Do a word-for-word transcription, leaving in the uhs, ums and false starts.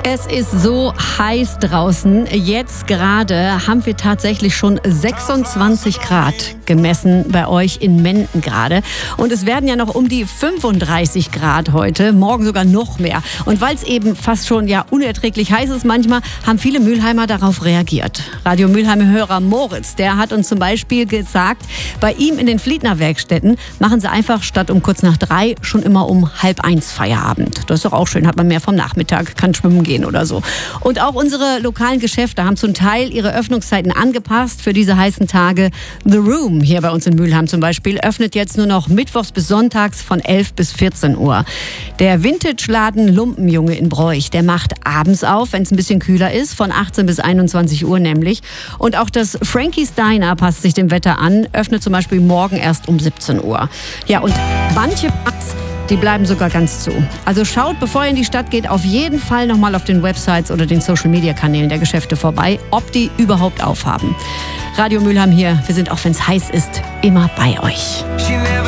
Es ist so heiß draußen. Jetzt gerade haben wir tatsächlich schon sechsundzwanzig Grad gemessen bei euch in Menden gerade. Und es werden ja noch um die fünfunddreißig Grad heute, morgen sogar noch mehr. Und weil es eben fast schon ja unerträglich heiß ist manchmal, haben viele Mülheimer darauf reagiert. Radio Mülheim-Hörer Moritz, der hat uns zum Beispiel gesagt, bei ihm in den Fliedner Werkstätten machen sie einfach statt um kurz nach drei schon immer um halb eins Feierabend. Das ist doch auch schön, hat man mehr vom Nachmittag, kann schwimmen gehen oder so. Und auch unsere lokalen Geschäfte haben zum Teil ihre Öffnungszeiten angepasst für diese heißen Tage. The Room hier bei uns in Mülheim zum Beispiel öffnet jetzt nur noch mittwochs bis sonntags von elf bis vierzehn Uhr. Der Vintage-Laden Lumpenjunge in Broich, der macht abends auf, wenn es ein bisschen kühler ist, von achtzehn bis einundzwanzig Uhr nämlich. Und auch das Frankie's Diner passt sich dem Wetter an, öffnet zum Beispiel morgen erst um siebzehn Uhr. Ja, und manche Pubs, die bleiben sogar ganz zu. Also schaut, bevor ihr in die Stadt geht, auf jeden Fall nochmal auf den Websites oder den Social-Media-Kanälen der Geschäfte vorbei, ob die überhaupt aufhaben. Radio Mülheim hier, wir sind, auch wenn es heiß ist, immer bei euch.